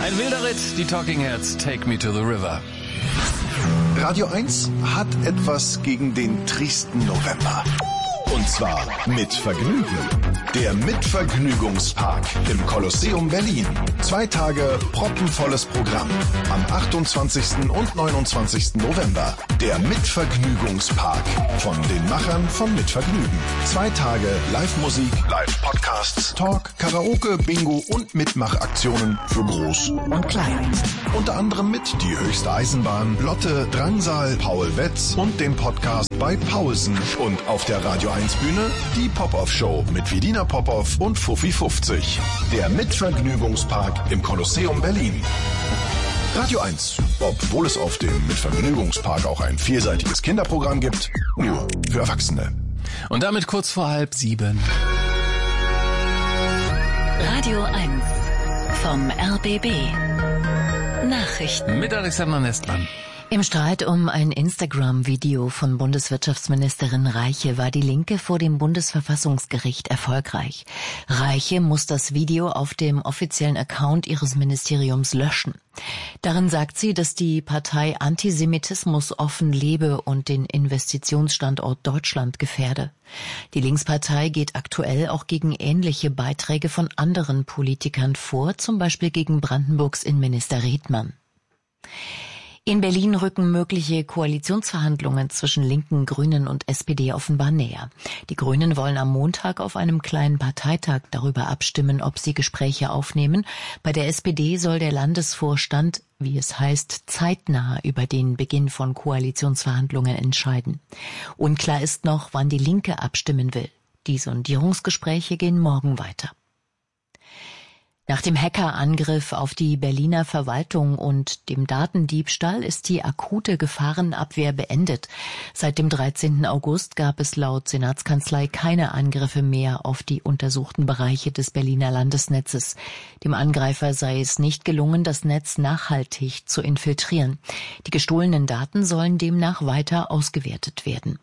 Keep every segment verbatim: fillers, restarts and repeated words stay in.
Ein wilder Ritt, die Talking Heads, Take Me to the River. Radio eins hat etwas gegen den tristen November. Und zwar mit Vergnügen. Der Mitvergnügungspark im Kolosseum Berlin. Zwei Tage proppenvolles Programm. Am achtundzwanzigsten und neunundzwanzigsten November. Der Mitvergnügungspark von den Machern von Mitvergnügen. Zwei Tage Live-Musik, Live-Podcasts, Talk, Karaoke, Bingo und Mitmachaktionen für Groß und Klein. Unter anderem mit Die höchste Eisenbahn, Lotte, Drangsal, Paul Wetz und dem Podcast bei Paulsen. Und auf der Radio eins Bühne die Pop-Off-Show mit Vidina Popov und Fuffi fünfzig. Der Mitvergnügungspark im Kolosseum Berlin. Radio eins, obwohl es auf dem Mitvergnügungspark auch ein vielseitiges Kinderprogramm gibt, nur für Erwachsene. Und damit kurz vor halb sieben. Radio eins vom R B B. Nachrichten. Mit Alexander Nestmann. Im Streit um ein Instagram-Video von Bundeswirtschaftsministerin Reiche war die Linke vor dem Bundesverfassungsgericht erfolgreich. Reiche muss das Video auf dem offiziellen Account ihres Ministeriums löschen. Darin sagt sie, dass die Partei Antisemitismus offen lebe und den Investitionsstandort Deutschland gefährde. Die Linkspartei geht aktuell auch gegen ähnliche Beiträge von anderen Politikern vor, zum Beispiel gegen Brandenburgs Innenminister Redmann. In Berlin rücken mögliche Koalitionsverhandlungen zwischen Linken, Grünen und S P D offenbar näher. Die Grünen wollen am Montag auf einem kleinen Parteitag darüber abstimmen, ob sie Gespräche aufnehmen. Bei der S P D soll der Landesvorstand, wie es heißt, zeitnah über den Beginn von Koalitionsverhandlungen entscheiden. Unklar ist noch, wann die Linke abstimmen will. Die Sondierungsgespräche gehen morgen weiter. Nach dem Hackerangriff auf die Berliner Verwaltung und dem Datendiebstahl ist die akute Gefahrenabwehr beendet. Seit dem dreizehnten August gab es laut Senatskanzlei keine Angriffe mehr auf die untersuchten Bereiche des Berliner Landesnetzes. Dem Angreifer sei es nicht gelungen, das Netz nachhaltig zu infiltrieren. Die gestohlenen Daten sollen demnach weiter ausgewertet werden.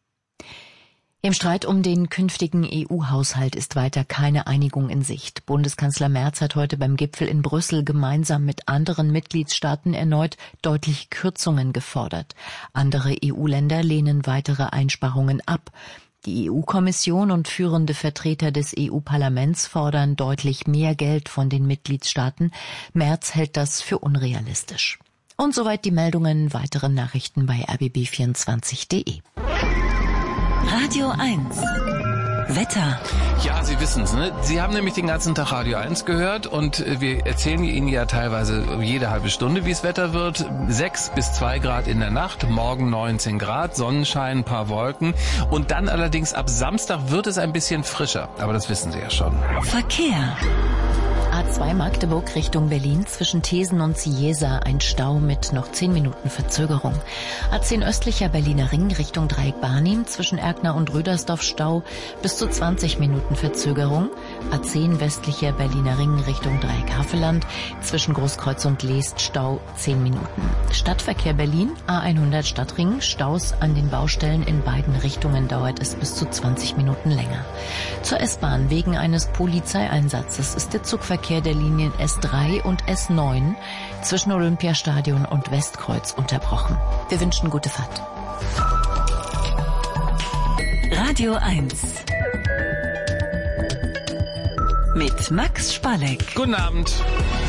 Im Streit um den künftigen E U-Haushalt ist weiter keine Einigung in Sicht. Bundeskanzler Merz hat heute beim Gipfel in Brüssel gemeinsam mit anderen Mitgliedstaaten erneut deutliche Kürzungen gefordert. Andere E U-Länder lehnen weitere Einsparungen ab. Die E U-Kommission und führende Vertreter des E U-Parlaments fordern deutlich mehr Geld von den Mitgliedstaaten. Merz hält das für unrealistisch. Und soweit die Meldungen. Weitere Nachrichten bei r b b vierundzwanzig punkt de. Radio eins. Wetter. Ja, Sie wissen's, ne? Sie haben nämlich den ganzen Tag Radio eins gehört und wir erzählen Ihnen ja teilweise jede halbe Stunde, wie es Wetter wird. Sechs bis zwei Grad in der Nacht, morgen neunzehn Grad, Sonnenschein, ein paar Wolken. Und dann allerdings ab Samstag wird es ein bisschen frischer. Aber das wissen Sie ja schon. Verkehr. A zwei Magdeburg Richtung Berlin zwischen Thesen und Ciesa ein Stau mit noch zehn Minuten Verzögerung. A zehn östlicher Berliner Ring Richtung Dreieck Barnim zwischen Erkner und Rüdersdorf Stau bis zu zwanzig Minuten Verzögerung. A zehn westlicher Berliner Ring Richtung Dreieck Havelland zwischen Großkreuz und Leest Stau zehn Minuten. Stadtverkehr Berlin A hundert Stadtring Staus an den Baustellen in beiden Richtungen dauert es bis zu zwanzig Minuten länger. Zur S-Bahn wegen eines Polizeieinsatzes ist der Zugverkehr der Linien S drei und S neun zwischen Olympiastadion und Westkreuz unterbrochen. Wir wünschen gute Fahrt. Radio eins. Mit Max Spalleck. Guten Abend.